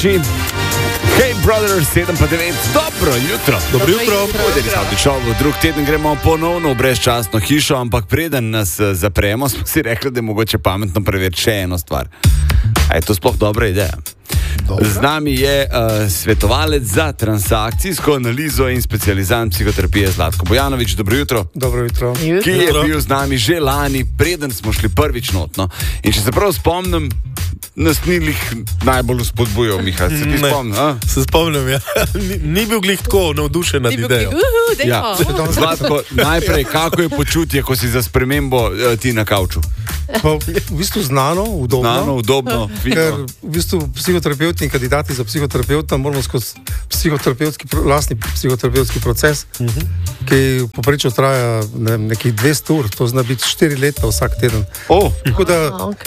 Hey brother, 7 pa 9, dobro jutro. Dobro jutro. V drug teden gremo ponovno v brezčasno hišo, ampak preden nas zapremo, smo si rekli, da je mogoče pametno preveriti še eno stvar. A je to sploh dobra ideja? Dobra. Z nami je svetovalec za transakcijsko analizo in specializant psihoterapije Zlatko Bojanović. Dobro jutro. Dobro jutro. Ki je bil z nami že lani, preden smo šli prvič notno. In če se prav spomnim, nas ni glih najbolj spodbujal, Miha. Se ti spomnim? Se spomnim, ja. Ni bil glih tako navdušen nad idejo. Ja. Zlatko, najprej, kako je počutje, ko si za spremembo ti na kavču? Pa, v bistvu znano, udobno. Ker v bistvu psihoterapeuti in kandidati za psihoterapeuta moramo skozi lastni psihoterapevtski proces, ki poprečno traja nekih 200 ur, to zna biti 4 leta vsak teden. Tako da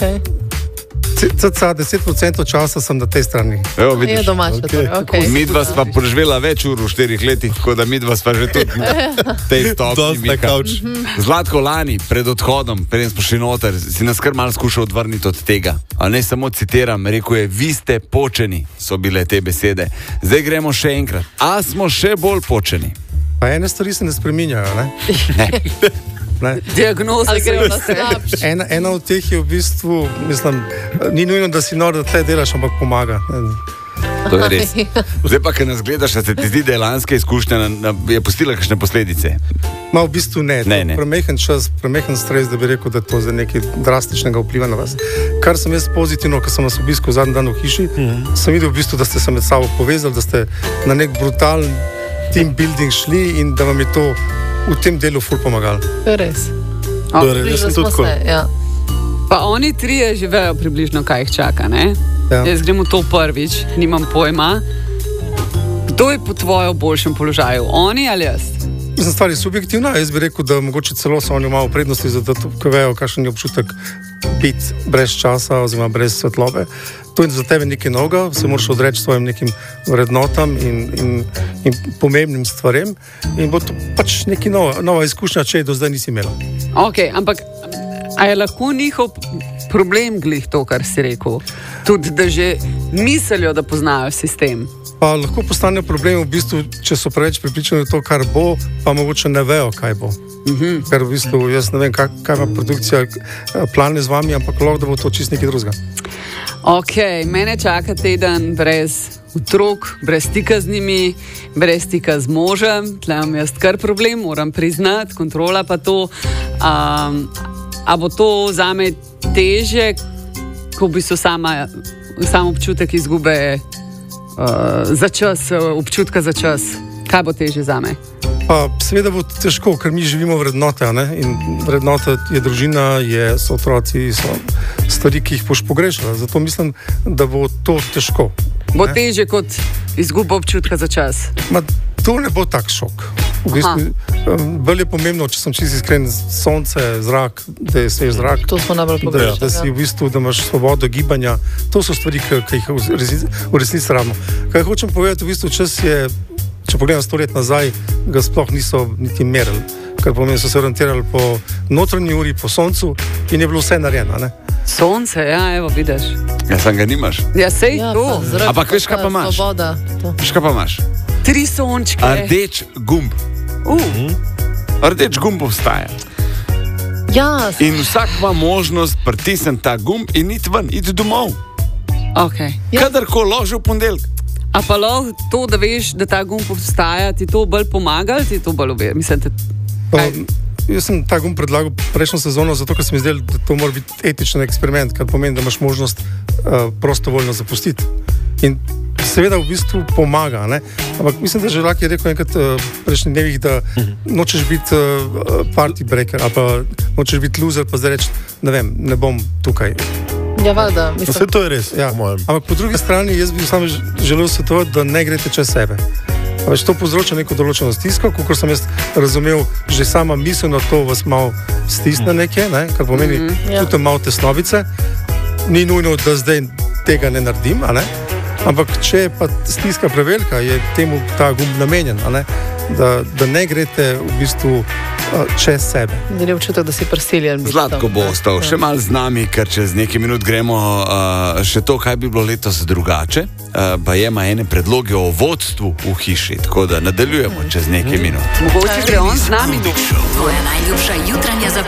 cca 10% časa sem na tej strani. Evo, vidiš. Je domača, okay. Midva sva preživela več ur v 4 letih, tako da midva sva že tudi tej stopni. Zlatko, lani, pred odhodom, preden smo šli noter, si nas kar malo skušal odvrniti od tega. A ne samo citiram, rekel je, vi ste počeni, so bile te besede. Zdaj gremo še enkrat. A smo še bolj počeni? Pa ene stvari se ne spreminjajo, ne? Diagnoza grejo na slabše. Ena od teh je v bistvu, mislim, ni nujno, da si nor, da tle delaš, ampak pomaga. To je res. Zdaj pa, ker nas gledaš, da se ti zdi, da je lanska izkušnja je pustila kakšne posledice? Ma v bistvu ne. Premehen čas, premehen stres, da bi rekel, da to za nekaj drastičnega vpliva na vas. Kar sem jaz pozitivno, ko sem vas obiskal zadnji dan v hiši, sem videl v bistvu, da ste se med sabo povezali, da ste na nek brutalen team building šli in da vam je to v tem delu ful pomagali. To je res. Jaz sem tudi tako. Ja. Pa oni trije že vejo približno, kaj jih čaka, ne? Ja. Jaz gremo to prvič, nimam pojma. Kdo je po tvojem boljšem položaju? Oni ali jaz? Mislim, stvar je subjektivna. Jaz bi rekel, da mogoče celo so oni malo prednosti, zato ko vejo, kakšen je občutek biti brez časa oziroma brez svetlobe. To je za tebe nekaj novega, se moraš odreči svojim nekim vrednotam in pomembnim stvarem in bo to pač nekaj nova izkušnja, če je do zdaj nisi imela. Ok, ampak a je lahko njihov problem glih to, kar si rekel? Tudi, da že mislijo, da poznajo sistem? Pa lahko postane problem v bistvu, če so preveč pripričani v to, kar bo, pa mogoče ne vejo, kaj bo. Ker v bistvu jaz ne vem, kaj ima produkcija plane z vami, ampak lahko, da bo to čist nekaj drugega. Ok, mene čaka teden brez otrok, brez stika z njimi, brez stika z možem. Tle imam jaz kar problem, moram priznati, kontrola pa to. A bo to zame teže, ko bi so sam občutek izgube za čas, občutka za čas? Kaj bo teže zame? Pa seveda bo težko, ker mi živimo vrednote, ne? In vrednote je družina, so otroci, so stvari, ki jih boš pogrešala. Zato mislim, da bo to težko. Bo teže kot izguba občutka za čas? To ne bo tak šok. V bistvu, bolj je pomembno, če sem čisto iskren, sonce, zrak, da je svež zrak. To smo najbolj pogrešali. Da si v bistvu, da imaš svobodo gibanja. To so stvari, ki jih v resnici rabimo. Kaj hočem povedati, v bistvu čas je, če pogledam 100 let nazaj, ga sploh niso niti merili. Kar pomeni, so se orientirali po notranji uri, po soncu in je bilo vse narejeno, ne? Sonce, ja, evo, vidiš. Ja, sam ga nimaš. Ja, sej to. Ampak veš, kaj pa imaš? Veš, kaj pa imaš? 3 sončke. Rdeč gumb. Rdeč gumb obstaja. Ja. In vsak ima možnost pritisniti ta gumb in iti ven, iti domov. Ok. Kadarkoli loži v ponedeljek. A pa lahko to, da veš, da ta gumb obstaja, ti to bolj pomaga ali ti to bolj uver? Jaz sem ta gumb predlagal prejšnjo sezono, zato ker se mi zdelo, da to mora biti etičen eksperiment, kar pomeni, da imaš možnost prostovoljno zapustiti. In seveda v bistvu pomaga, ne? Ampak mislim, da že Laki je rekel enkrat prejšnjih dnevih, da nočeš biti party breaker ali pa nočeš biti loser, pa zdaj reči, ne vem, ne bom tukaj. Ja, valjda, mislim. Vse to je res, ja. Ampak po drugi strani jaz bi samo želel svetovati, da ne greste čez sebe. To povzroča neko določeno stisko, kot sem jaz razumel, že sama misel na to vas malo stisne nekje, ne? Kar pomeni tudi malo tesnobice. Ni nujno, da zdaj tega ne naredim, a ne? Ampak če je pa stiska prevelika, je temu ta gumb namenjen, a ne? da ne greste v bistvu čez sebe. Da ni občutek, da si prisiljen. Zlatko bo ostal še malo z nami, ker čez nekaj minut gremo še to, kaj bi bilo letos drugače. Pa ima ene predloge o vodstvu v hiši, tako da nadaljujemo čez nekaj minut. Mogoče gre on z nami. Tvoja najljubša jutranja zabava.